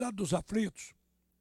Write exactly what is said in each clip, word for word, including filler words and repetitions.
dos aflitos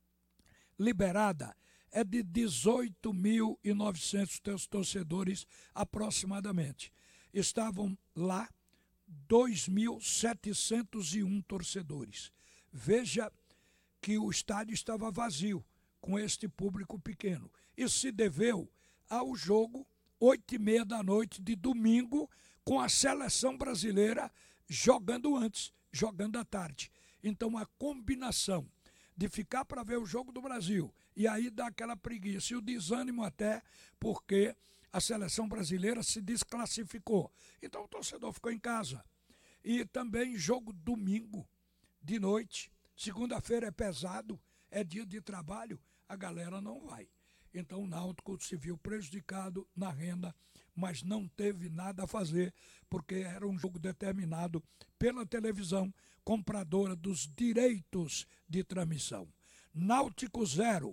liberada é de dezoito mil e novecentos torcedores aproximadamente. Estavam lá dois mil setecentos e um torcedores. Veja que o estádio estava vazio com este público pequeno. Isso se deveu ao jogo oito e meia da noite de domingo com a seleção brasileira jogando antes, jogando à tarde. Então a combinação de ficar para ver o jogo do Brasil e aí dá aquela preguiça e o desânimo até porque a seleção brasileira se desclassificou. Então o torcedor ficou em casa. E também jogo domingo de noite, segunda-feira é pesado, é dia de trabalho, a galera não vai. Então o Náutico se viu prejudicado na renda, mas não teve nada a fazer, porque era um jogo determinado pela televisão, compradora dos direitos de transmissão. Náutico zero,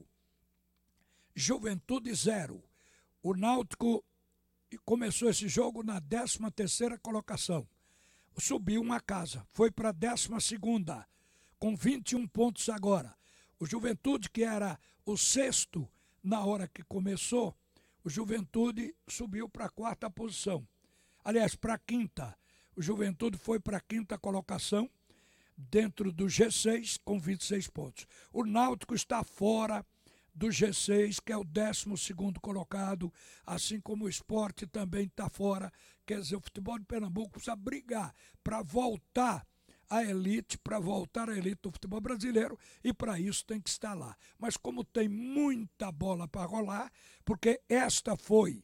Juventude zero. O Náutico começou esse jogo na décima terceira colocação. Subiu uma casa, foi para a décima segunda, com vinte e um pontos agora. O Juventude, que era o sexto na hora que começou, o Juventude subiu para a quarta posição. Aliás, para a quinta. O Juventude foi para a quinta colocação, dentro do G seis, com vinte e seis pontos. O Náutico está fora do G seis, que é o décimo segundo colocado, assim como o Sport também está fora. Quer dizer, o futebol de Pernambuco precisa brigar para voltar à elite, para voltar à elite do futebol brasileiro, e para isso tem que estar lá. Mas como tem muita bola para rolar, porque esta foi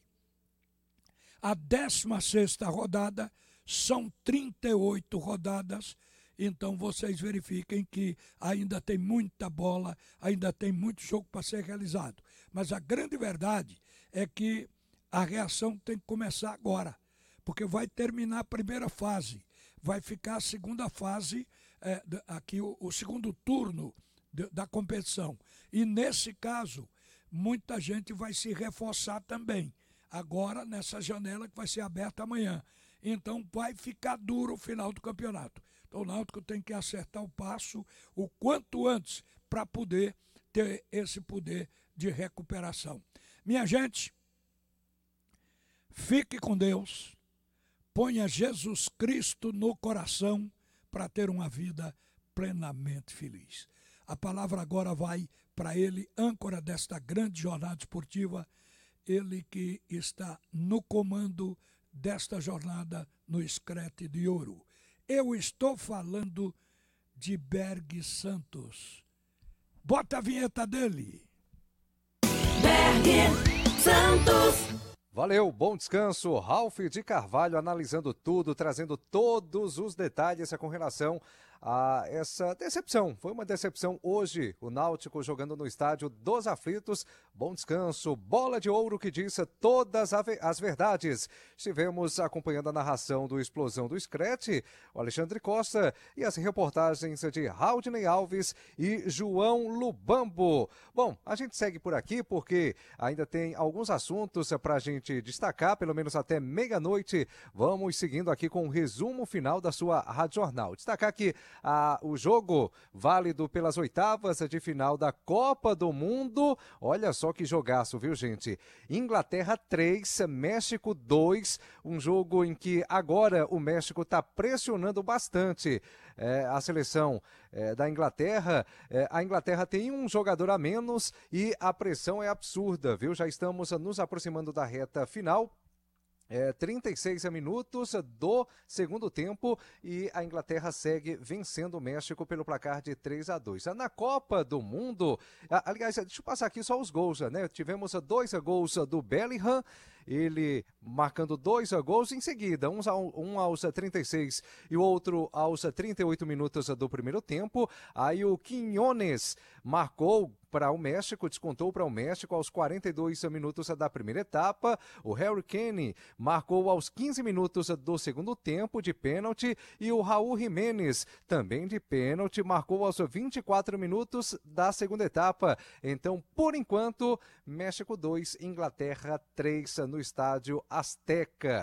a décima sexta rodada, são trinta e oito rodadas, então vocês verifiquem que ainda tem muita bola, ainda tem muito jogo para ser realizado. Mas a grande verdade é que a reação tem que começar agora, porque vai terminar a primeira fase, vai ficar a segunda fase, é, aqui o, o segundo turno de, da competição. E nesse caso, muita gente vai se reforçar também, agora nessa janela que vai ser aberta amanhã. Então vai ficar duro o final do campeonato. Então o Náutico tem que acertar o passo o quanto antes para poder ter esse poder de recuperação. Minha gente, fique com Deus, ponha Jesus Cristo no coração para ter uma vida plenamente feliz. A palavra agora vai para ele, âncora desta grande jornada esportiva, ele que está no comando desta jornada no Screte de Ouro. Eu estou falando de Berg Santos. Bota a vinheta dele. Berg Santos. Valeu, bom descanso. Ralf de Carvalho analisando tudo, trazendo todos os detalhes com relação a essa decepção. Foi uma decepção hoje, o Náutico jogando no estádio dos aflitos. Bom descanso, bola de ouro que diz todas as verdades. Estivemos acompanhando a narração do Explosão do Screte, o Alexandre Costa, e as reportagens de Raudney Alves e João Lubambo. Bom, a gente segue por aqui porque ainda tem alguns assuntos para a gente destacar, pelo menos até meia-noite. Vamos seguindo aqui com o resumo final da sua Rádio Jornal. Destacar que Ah, o jogo válido pelas oitavas de final da Copa do Mundo. Olha só que jogaço, viu, gente? Inglaterra três, México dois. Um jogo em que agora o México está pressionando bastante é, a seleção é, da Inglaterra. É, a Inglaterra tem um jogador a menos e a pressão é absurda, viu? Já estamos nos aproximando da reta final. É, trinta e seis minutos do segundo tempo e a Inglaterra segue vencendo o México pelo placar de três a dois. Na Copa do Mundo, aliás, deixa eu passar aqui só os gols, né? Tivemos dois gols do Bellingham, ele marcando dois gols em seguida, um, um aos trinta e seis e o outro aos trinta e oito minutos do primeiro tempo. Aí o Quiñones marcou para o México, descontou para o México aos quarenta e dois minutos da primeira etapa. O Harry Kane marcou aos quinze minutos do segundo tempo de pênalti e o Raul Jiménez, também de pênalti, marcou aos vinte e quatro minutos da segunda etapa. Então, por enquanto, México dois, Inglaterra três no estádio Azteca.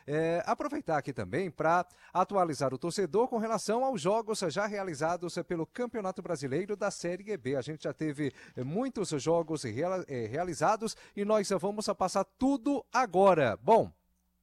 É, aproveitar aqui também para atualizar o torcedor com relação aos jogos já realizados pelo Campeonato Brasileiro da Série B. A gente já teve muitos jogos real, é, realizados e nós vamos passar tudo agora. Bom,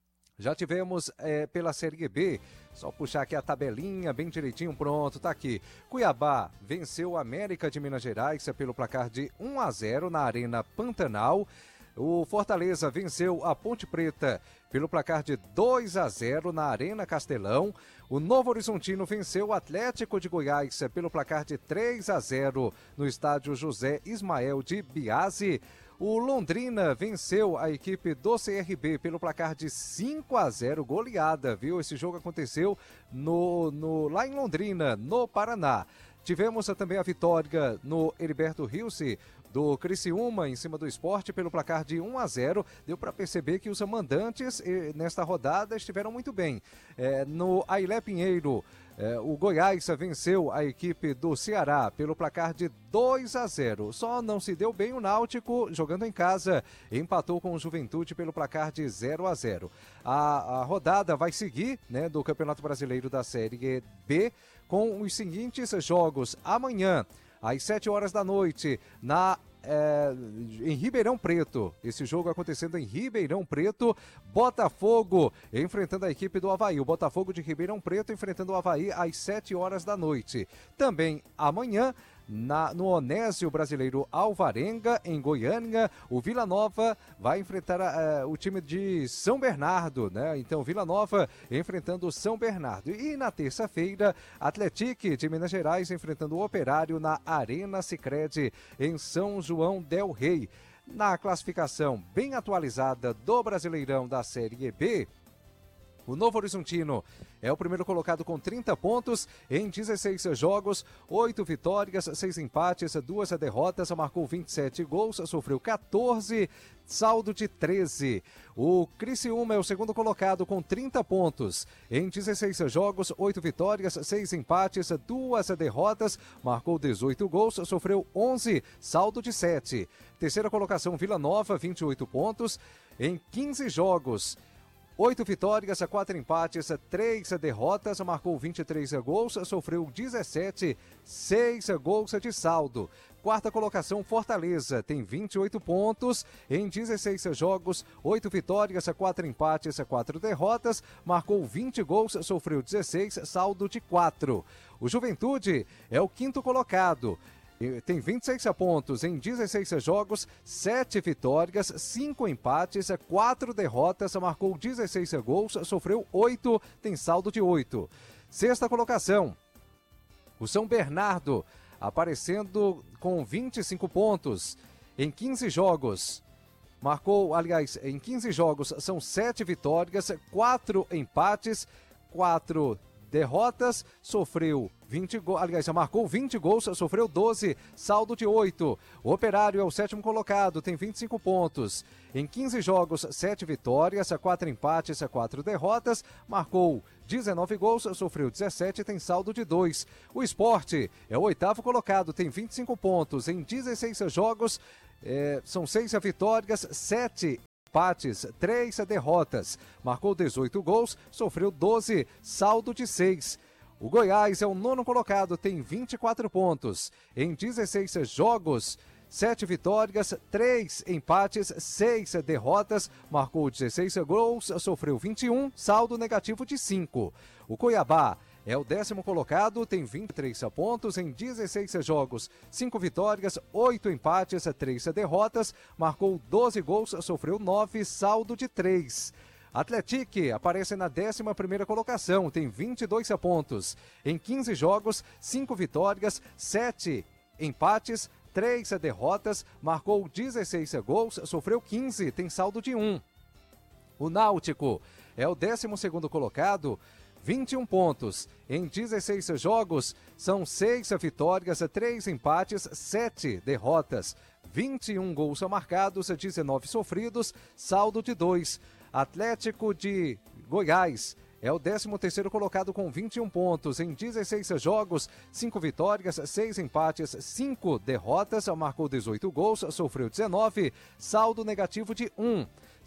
já tivemos é, pela Série B, só puxar aqui a tabelinha bem direitinho, pronto, tá aqui. Cuiabá venceu o América de Minas Gerais pelo placar de um a zero na Arena Pantanal. O Fortaleza venceu a Ponte Preta pelo placar de dois a zero na Arena Castelão. O Novo Horizontino venceu o Atlético de Goiás pelo placar de três a zero no estádio José Ismael de Biasi. O Londrina venceu a equipe do C R B pelo placar de cinco a zero, goleada, viu? Esse jogo aconteceu no, no, lá em Londrina, no Paraná. Tivemos também a vitória no Heriberto Rilse do Criciúma em cima do Sport pelo placar de um a zero. Deu para perceber que os mandantes eh, nesta rodada estiveram muito bem. Eh, no Ailé Pinheiro, eh, o Goiás venceu a equipe do Ceará pelo placar de dois a zero. Só não se deu bem o Náutico jogando em casa. Empatou com o Juventude pelo placar de zero a zero. A, a rodada vai seguir, né, do Campeonato Brasileiro da Série B com os seguintes jogos. Amanhã, às sete horas da noite, na, é, em Ribeirão Preto. Esse jogo acontecendo em Ribeirão Preto. Botafogo enfrentando a equipe do Avaí. O Botafogo de Ribeirão Preto enfrentando o Avaí às sete horas da noite. Também amanhã, Na, no Onésio Brasileiro Alvarenga, em Goiânia, o Vila Nova vai enfrentar uh, o time de São Bernardo, né? Então, Vila Nova enfrentando o São Bernardo. E na terça-feira, Atlético de Minas Gerais enfrentando o Operário na Arena Sicredi, em São João del Rei. Na classificação bem atualizada do Brasileirão da Série B, o Novo Horizontino é o primeiro colocado com trinta pontos em dezesseis jogos, oito vitórias, seis empates, duas derrotas, marcou vinte e sete gols, sofreu quatorze, saldo de treze. O Criciúma é o segundo colocado com trinta pontos em dezesseis jogos, oito vitórias, seis empates, duas derrotas, marcou dezoito gols, sofreu onze, saldo de sete. Terceira colocação, Vila Nova, vinte e oito pontos em quinze jogos. Oito vitórias, quatro empates, três derrotas, marcou vinte e três gols, sofreu dezessete, seis gols de saldo. Quarta colocação, Fortaleza, tem vinte e oito pontos em dezesseis jogos, oito vitórias, quatro empates, quatro derrotas, marcou vinte gols, sofreu dezesseis, saldo de quatro. O Juventude é o quinto colocado. Tem vinte e seis pontos em dezesseis jogos, sete vitórias, cinco empates, quatro derrotas, marcou dezesseis gols, sofreu oito, tem saldo de oito. Sexta colocação, o São Bernardo, aparecendo com vinte e cinco pontos em quinze jogos. Marcou, aliás, em quinze jogos são sete vitórias, quatro empates, quatro derrotas, sofreu vinte gols, aliás, já marcou vinte gols, sofreu doze, saldo de oito. O Operário é o sétimo colocado, tem vinte e cinco pontos. Em quinze jogos, sete vitórias, quatro empates, quatro derrotas, marcou dezenove gols, sofreu dezessete, tem saldo de dois. O Sport é o oitavo colocado, tem vinte e cinco pontos. Em dezesseis jogos, é, são seis vitórias, sete empates, três derrotas, marcou dezoito gols, sofreu doze, saldo de seis. O Goiás é o nono colocado, tem vinte e quatro pontos. Em dezesseis jogos, sete vitórias, três empates, seis derrotas, marcou dezesseis gols, sofreu vinte e um, saldo negativo de cinco. O Cuiabá é o décimo colocado, tem vinte e três pontos em dezesseis jogos, cinco vitórias, oito empates, três derrotas, marcou doze gols, sofreu nove, saldo de três. Atlético aparece na décima primeira colocação, tem vinte e dois pontos. Em quinze jogos, cinco vitórias, sete empates, três derrotas, marcou dezesseis gols, sofreu quinze, tem saldo de um. O Náutico é o décimo segundo colocado, vinte e um pontos. Em dezesseis jogos, são seis vitórias, três empates, sete derrotas, vinte e um gols marcados, dezenove sofridos, saldo de dois. Atlético de Goiás é o décimo terceiro colocado com vinte e um pontos. Em dezesseis jogos, cinco vitórias, seis empates, cinco derrotas, marcou dezoito gols, sofreu dezenove, saldo negativo de um.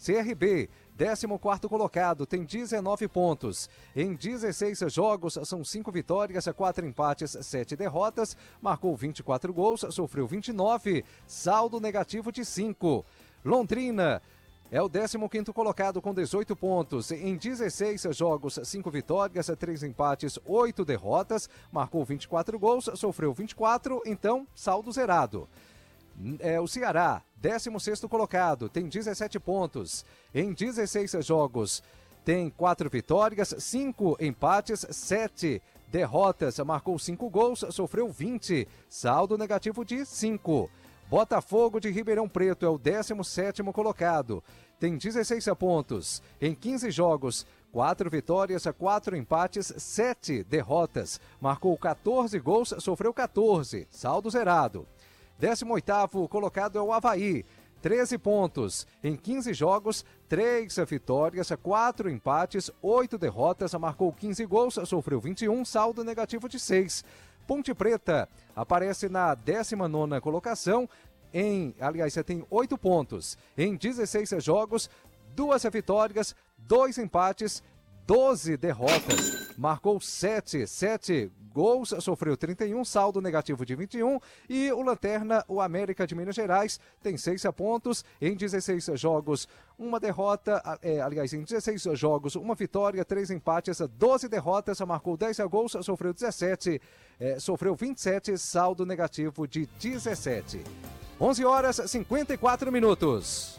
C R B, décimo quarto colocado, tem dezenove pontos. Em dezesseis jogos, são cinco vitórias, quatro empates, sete derrotas. Marcou vinte e quatro gols, sofreu vinte e nove, saldo negativo de cinco. Londrina é o décimo quinto colocado com dezoito pontos. Em dezesseis jogos, cinco vitórias, três empates, oito derrotas. Marcou vinte e quatro gols, sofreu vinte e quatro, então saldo zerado. É o Ceará, décimo sexto colocado, tem dezessete pontos. Em dezesseis jogos, tem quatro vitórias, cinco empates, sete derrotas. Marcou cinco gols, sofreu vinte, saldo negativo de cinco. Botafogo de Ribeirão Preto é o décimo sétimo colocado, tem dezesseis pontos. Em quinze jogos, quatro vitórias, quatro empates, sete derrotas. Marcou quatorze gols, sofreu quatorze, saldo zerado. décimo oitavo colocado é o Avaí, treze pontos. Em quinze jogos, três vitórias, quatro empates, oito derrotas. Marcou quinze gols, sofreu vinte e um, saldo negativo de seis. Ponte Preta aparece na décima nona colocação, em, aliás, você tem oito pontos. Em dezesseis jogos, duas vitórias, dois empates, doze derrotas. Marcou sete, sete gols, sofreu trinta e um, saldo negativo de vinte e um. E o Lanterna, o América de Minas Gerais, tem seis pontos. Em dezesseis jogos, uma derrota, é, aliás, em dezesseis jogos, uma vitória, três empates, doze derrotas. Marcou dez gols, sofreu dezessete, é, sofreu vinte e sete, saldo negativo de dezessete. onze horas e cinquenta e quatro minutos.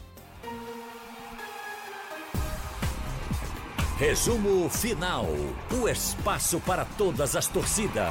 Resumo final. O espaço para todas as torcidas.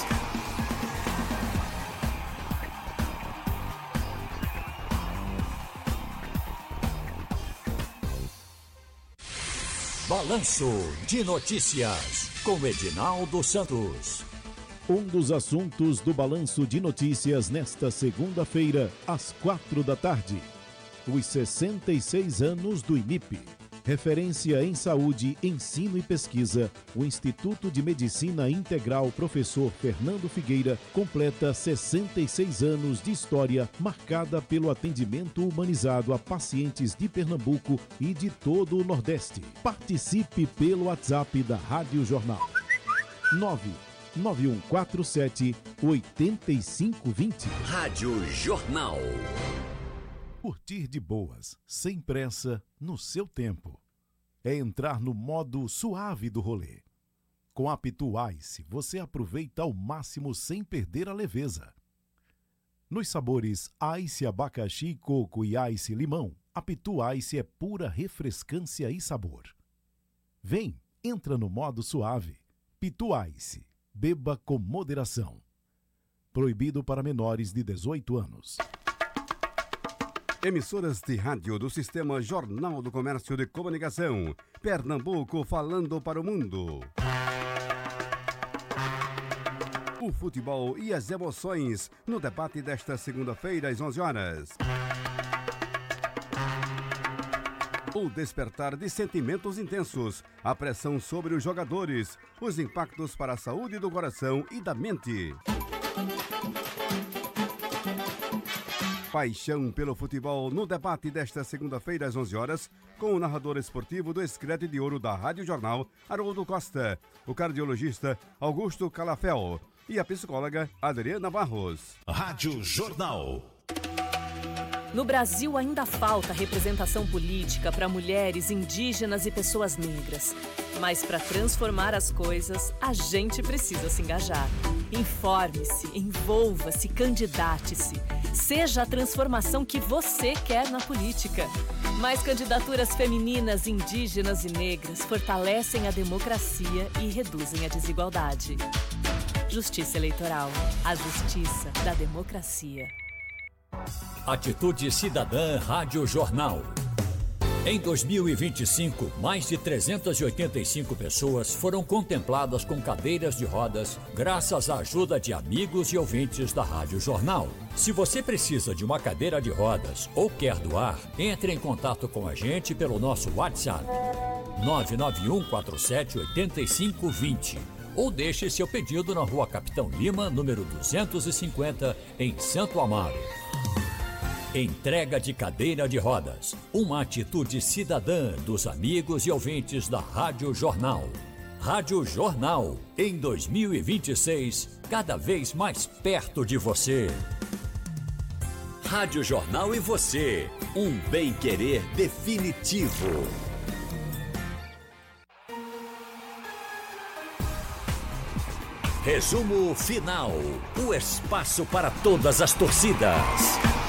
Balanço de Notícias com Edinaldo Santos. Um dos assuntos do Balanço de Notícias nesta segunda-feira, às quatro da tarde. Os sessenta e seis anos do I M I P. Referência em saúde, ensino e pesquisa, o Instituto de Medicina Integral Professor Fernando Figueira completa sessenta e seis anos de história marcada pelo atendimento humanizado a pacientes de Pernambuco e de todo o Nordeste. Participe pelo WhatsApp da Rádio Jornal. nove nove um quatro sete oito cinco dois zero. Rádio Jornal. Curtir de boas, sem pressa, no seu tempo. É entrar no modo suave do rolê. Com a Pitu Ice, você aproveita ao máximo sem perder a leveza. Nos sabores Ice abacaxi, coco e Ice limão, a Pitu Ice é pura refrescância e sabor. Vem, entra no modo suave. Pitu Ice, beba com moderação. Proibido para menores de dezoito anos. Emissoras de rádio do Sistema Jornal do Comércio de Comunicação. Pernambuco falando para o mundo. O futebol e as emoções no debate desta segunda-feira às onze horas. O despertar de sentimentos intensos, a pressão sobre os jogadores, os impactos para a saúde do coração e da mente. Paixão pelo futebol no debate desta segunda-feira às onze horas, com o narrador esportivo do Escrete de Ouro da Rádio Jornal, Haroldo Costa, o cardiologista Augusto Calafel e a psicóloga Adriana Barros. Rádio Jornal. No Brasil ainda falta representação política para mulheres, indígenas e pessoas negras. Mas para transformar as coisas, a gente precisa se engajar. Informe-se, envolva-se, candidate-se. Seja a transformação que você quer na política. Mais candidaturas femininas, indígenas e negras fortalecem a democracia e reduzem a desigualdade. Justiça Eleitoral. A justiça da democracia. Atitude Cidadã Rádio Jornal. Em dois mil e vinte e cinco, mais de trezentas e oitenta e cinco pessoas foram contempladas com cadeiras de rodas graças à ajuda de amigos e ouvintes da Rádio Jornal. Se você precisa de uma cadeira de rodas ou quer doar, entre em contato com a gente pelo nosso WhatsApp nove nove um quatro sete oito cinco dois zero ou deixe seu pedido na Rua Capitão Lima, número duzentos e cinquenta, em Santo Amaro. Entrega de cadeira de rodas. Uma atitude cidadã dos amigos e ouvintes da Rádio Jornal. Rádio Jornal, em dois mil e vinte e seis, cada vez mais perto de você. Rádio Jornal e você, um bem-querer definitivo. Resumo final, o espaço para todas as torcidas.